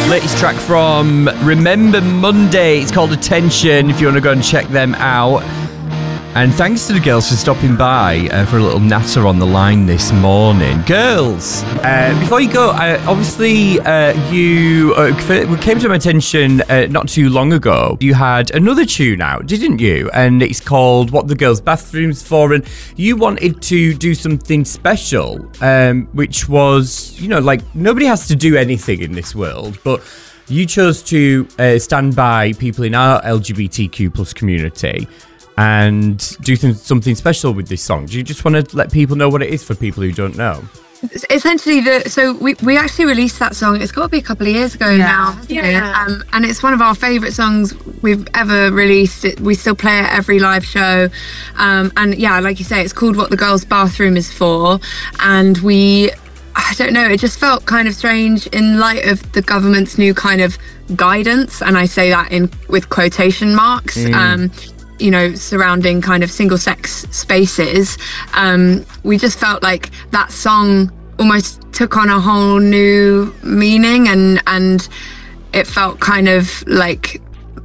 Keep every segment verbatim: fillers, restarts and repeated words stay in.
Latest track from Remember Monday. It's called Attention, if you want to go and check them out. And thanks to the girls for stopping by uh, for a little natter on the line this morning. Girls, uh, before you go, uh, obviously uh, you uh, came to my attention uh, not too long ago. You had another tune out, didn't you? And it's called What the Girls' Bathroom's For. And you wanted to do something special, um, which was, you know, like nobody has to do anything in this world, but you chose to uh, stand by people in our L G B T Q plus community and do th- something special with this song. Do you just want to let people know what it is for people who don't know? Essentially, the so we, we actually released that song. It's got to be a couple of years ago yeah. now, hasn't yeah. it? Um, and it's one of our favourite songs we've ever released. It, we still play it at every live show. Um, and yeah, like you say, it's called What the Girls' Bathroom Is For. And we, I don't know, it just felt kind of strange in light of the government's new kind of guidance. And I say that in with quotation marks. Mm. Um, you know, surrounding kind of single-sex spaces, um, we just felt like that song almost took on a whole new meaning, and and it felt kind of like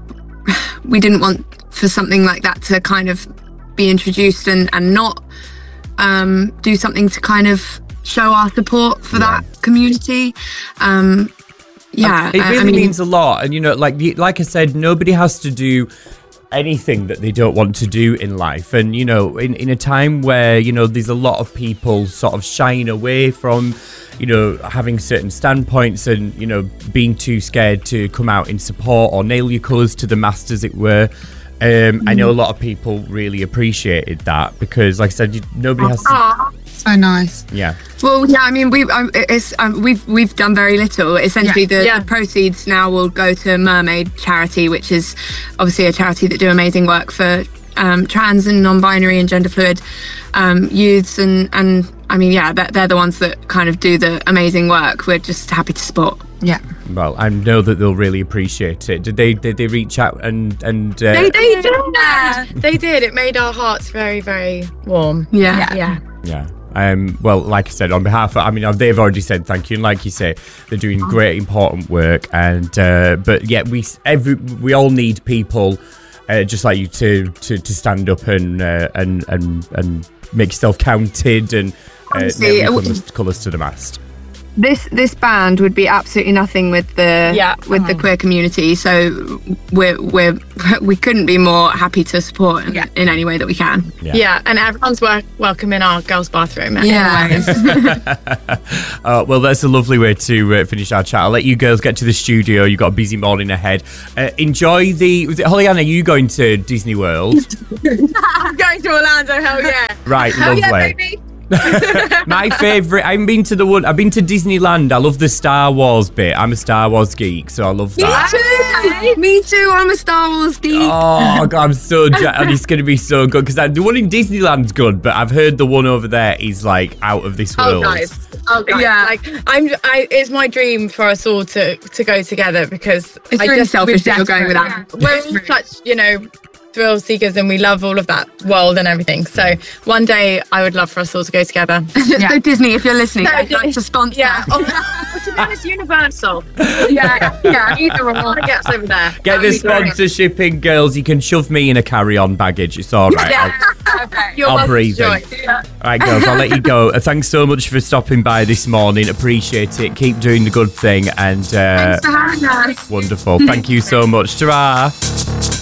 we didn't want for something like that to kind of be introduced and, and not um, do something to kind of show our support for yeah. that community. Um, yeah, it really I mean, means a lot. And, you know, like like I said, nobody has to do anything that they don't want to do in life. And, you know, in, in a time where, you know, there's a lot of people sort of shying away from, you know, having certain standpoints and, you know, being too scared to come out in support or nail your colours to the mast, as it were. Um, mm. I know a lot of people really appreciated that because, like I said, you, nobody has to... Aww. So nice. Yeah. Well, yeah. I mean, we um, it's um, we've we've done very little. Essentially, yeah. The, yeah. the proceeds now will go to Mermaid Charity, which is obviously a charity that do amazing work for um, trans and non-binary and gender fluid um, youths, and and I mean, yeah, they're, they're the ones that kind of do the amazing work. We're just happy to support. Yeah. Well, I know that they'll really appreciate it. Did they? Did they reach out and and? Uh... They they did. Yeah, they did. It made our hearts very very warm. Yeah. Yeah. Yeah. yeah. Um, well, like I said, on behalf of, I mean, they've already said thank you, and like you say, they're doing great, important work. And uh, but yeah, we every we all need people uh, just like you to to, to stand up and uh, and and and make yourself counted and uh, nail colours, colours to the mast. This this band would be absolutely nothing with the yeah. with the queer community. So we're we're we couldn't be more happy to support in, yeah. in any way that we can. Yeah, yeah, and everyone's wel- welcome in our girls' bathroom. Yeah. uh, well, that's a lovely way to uh, finish our chat. I'll let you girls get to the studio. You've got a busy morning ahead. Uh, enjoy the. Was it Holly-Ann? Are you going to Disney World? I'm going to Orlando. Hell yeah! Right, hell lovely. Yeah, baby. My favourite, I haven't been to the one, I've been to Disneyland. I love the Star Wars bit. I'm a Star Wars geek, so I love that. Me too. Me too. I'm a Star Wars geek. Oh God, I'm so ja- and it's going to be so good because the one in Disneyland's good, but I've heard the one over there is like out of this world. Oh guys, oh guys. Yeah, like I'm. I, it's my dream for us all to to go together because it's I really just, selfish that you're going with that. Yeah. We're such, you know, thrill seekers and we love all of that world and everything. So one day I would love for us all to go together. Yeah. So Disney, if you're listening, no, I'd like to sponsor. Yeah. Oh, to be honest, Universal. Yeah, yeah. Either one. I want to get us over there. Get the sponsorship in, girls. You can shove me in a carry-on baggage. It's all right. Yeah. Okay. You're I'll breathe in. Yeah. All right, girls. I'll let you go. Uh, thanks so much for stopping by this morning. Appreciate it. Keep doing the good thing. And uh, thanks for having us. Wonderful. Thank you so much. Ta-ra.